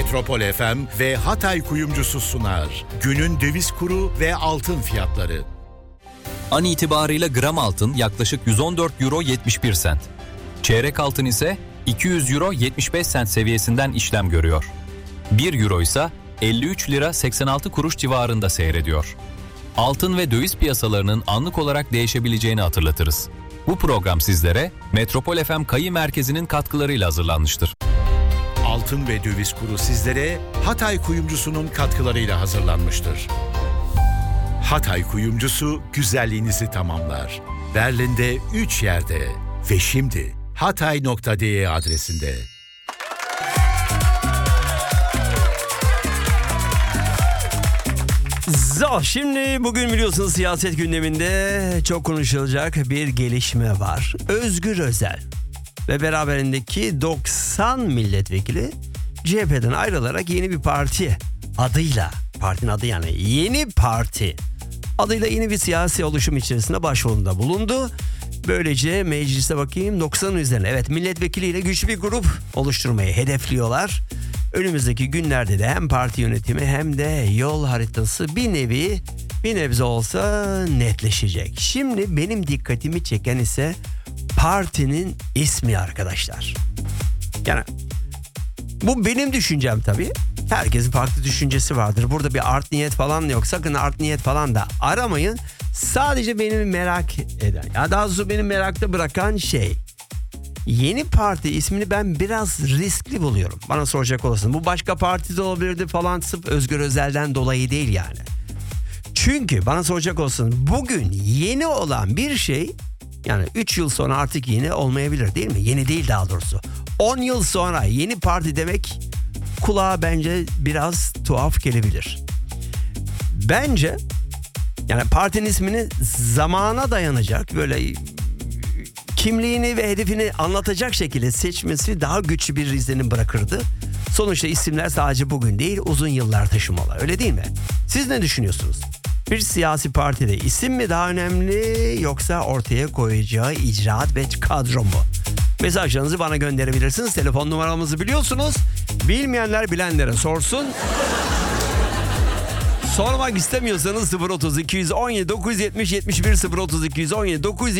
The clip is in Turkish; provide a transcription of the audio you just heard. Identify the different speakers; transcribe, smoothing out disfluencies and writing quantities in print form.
Speaker 1: Metropol FM ve Hatay Kuyumcusu sunar. Günün döviz kuru ve altın fiyatları.
Speaker 2: An itibarıyla gram altın yaklaşık 114 euro 71 sent. Çeyrek altın ise 200 euro 75 sent seviyesinden işlem görüyor. 1 euro ise 53 lira 86 kuruş civarında seyrediyor. Altın ve döviz piyasalarının anlık olarak değişebileceğini hatırlatırız. Bu program sizlere Metropol FM Kayı Merkezi'nin katkılarıyla hazırlanmıştır.
Speaker 1: Altın ve döviz kuru sizlere Hatay Kuyumcusu'nun katkılarıyla hazırlanmıştır. Hatay Kuyumcusu güzelliğinizi tamamlar. Berlin'de 3 yerde ve şimdi hatay.de adresinde.
Speaker 3: Şimdi bugün biliyorsunuz siyaset gündeminde çok konuşulacak bir gelişme var. Özgür Özel ve beraberindeki 90 milletvekili CHP'den ayrılarak yeni bir parti adıyla, partinin adı yani Yeni Parti adıyla yeni bir siyasi oluşum içerisinde başvurunda bulundu. Böylece mecliste 90'ın üzerine milletvekiliyle güçlü bir grup oluşturmayı hedefliyorlar. Önümüzdeki günlerde de hem parti yönetimi hem de yol haritası bir nebze olsa netleşecek. Şimdi benim dikkatimi çeken ise partinin ismi arkadaşlar. Yani bu benim düşüncem tabii. Herkesin farklı düşüncesi vardır. Burada bir art niyet falan yok. Sakın art niyet falan da aramayın. Sadece beni merak eden, ya daha doğrusu beni merakta bırakan şey, Yeni Parti ismini ben biraz riskli buluyorum. Bana soracak olursun. Bu başka partide olabilirdi falan, sırf Özgür Özel'den dolayı değil yani. Çünkü bana soracak olursun, bugün yeni olan bir şey, yani 3 yıl sonra artık yeni olmayabilir değil mi? Yeni değil daha doğrusu. 10 yıl sonra Yeni Parti demek kulağa bence biraz tuhaf gelebilir. Bence yani partinin ismini zamana dayanacak, böyle kimliğini ve hedefini anlatacak şekilde seçmesi daha güçlü bir izlenim bırakırdı. Sonuçta isimler sadece bugün değil, uzun yıllar taşımalı, öyle değil mi? Siz ne düşünüyorsunuz? Bir siyasi partide isim mi daha önemli, yoksa ortaya koyacağı icraat ve kadro mu? Mesajlarınızı bana gönderebilirsiniz. Telefon numaramızı biliyorsunuz. Bilmeyenler bilenlere sorsun. Sormak istemiyorsanız 030 217 970 71 030 217 970